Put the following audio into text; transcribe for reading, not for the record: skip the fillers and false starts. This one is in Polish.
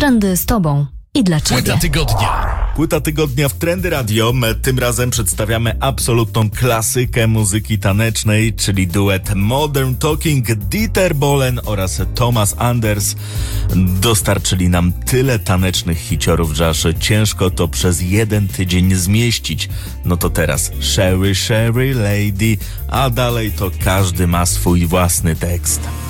Trendy z Tobą i dla Ciebie. Płyta tygodnia. Płyta tygodnia w Trendy Radio. Tym razem przedstawiamy absolutną klasykę muzyki tanecznej, czyli duet Modern Talking Dieter Bohlen oraz Thomas Anders. Dostarczyli nam tyle tanecznych hiciorów, że aż ciężko to przez jeden tydzień zmieścić. No to teraz Sherry, Sherry Lady, a dalej to każdy ma swój własny tekst.